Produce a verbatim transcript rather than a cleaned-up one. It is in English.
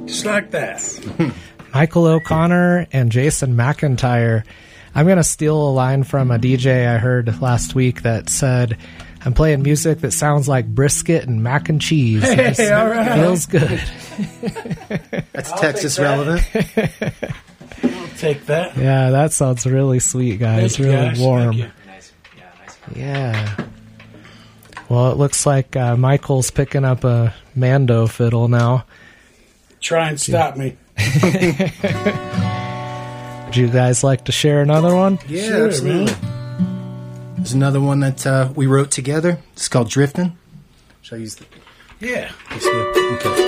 Just like that. Michael O'Connor and Jason McIntyre. I'm going to steal a line from a D J I heard last week that said, I'm playing music that sounds like brisket and mac and cheese. Hey, It all right. feels good. That's I'll Texas take that. relevant. I'll take that. Yeah, that sounds really sweet, guys. Thank you, really guys. warm. Thank you. Nice. Yeah, nice. Yeah. Well, it looks like uh, Michael's picking up a Mando fiddle now. Try and stop me. Would you guys like to share another one? Yeah, Sure, absolutely. There's another one that uh, we wrote together. It's called Drifting. Shall I use the... Yeah. this one? Okay.